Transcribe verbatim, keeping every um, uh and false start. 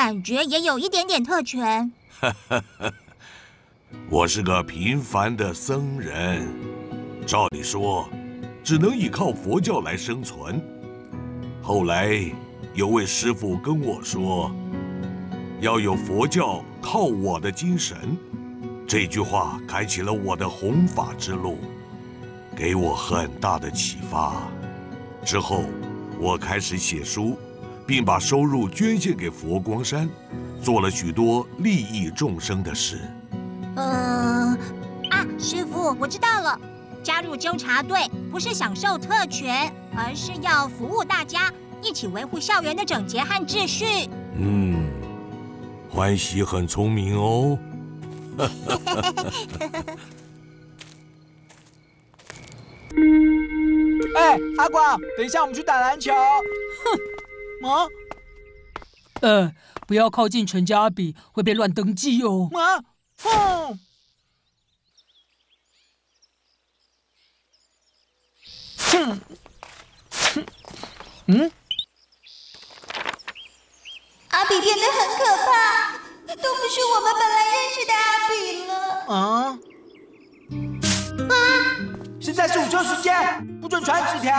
感觉也有一点点特权。 我是个平凡的僧人，照理说，只能依靠佛教来生存。后来，有位师父跟我说，要有佛教靠我的精神。这句话开启了我的弘法之路，给我很大的启发。之后，我开始写书，并把收入捐献给佛光山，做了许多利益众生的事。 呃，啊，师傅，我知道了，加入纠察队不是享受特权，而是要服务大家，一起维护校园的整洁和秩序。 嗯，欢喜很聪明哦。 哎，阿广，等一下我们去打篮球。哼，啊， 呃，不要靠近陈家比，会被乱登记哦。 啊，哼。哼，哼，嗯。 阿比变得很可怕，都不是我们本来认识的阿比了。 啊！啊！现在是午休时间，不准传纸条。